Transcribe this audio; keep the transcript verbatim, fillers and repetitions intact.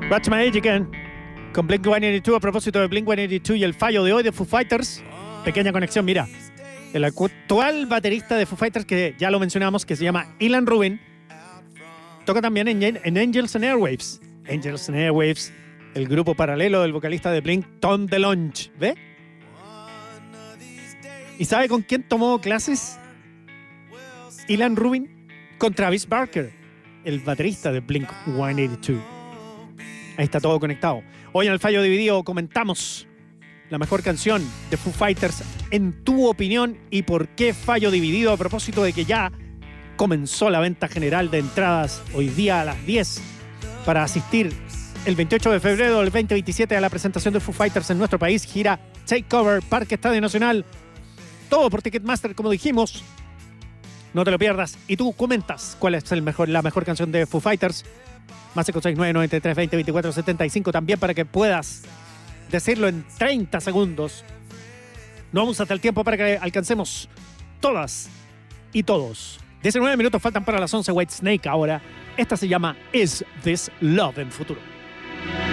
Watch My Age Again con Blink ciento ochenta y dos. A propósito de Blink ciento ochenta y dos y el fallo de hoy de Foo Fighters, pequeña conexión, mira. El actual baterista de Foo Fighters, que ya lo mencionamos, que se llama Ilan Rubin, toca también en, en Angels and Airwaves. Angels and Airwaves, el grupo paralelo del vocalista de Blink, Tom DeLonge. ¿Ve? ¿Y sabe con quién tomó clases Ilan Rubin? Con Travis Barker, el baterista de Blink ciento ochenta y dos. Ahí está todo conectado. Hoy en el Fallo Dividido comentamos la mejor canción de Foo Fighters en tu opinión y por qué Fallo Dividido, a propósito de que ya comenzó la venta general de entradas hoy día a las diez para asistir el veintiocho de febrero del veinte veintisiete a la presentación de Foo Fighters en nuestro país, gira Takeover, Parque Estadio Nacional, todo por Ticketmaster, como dijimos. No te lo pierdas. Y tú comentas cuál es el mejor, la mejor canción de Foo Fighters. Más cinco seis nueve, noventa y tres, veinte, veinticuatro, setenta y cinco también para que puedas decirlo en treinta segundos. No vamos hasta el tiempo para que alcancemos todas y todos. diecinueve minutos faltan para las once. White Snake ahora. Esta se llama Is This Love en Futuro.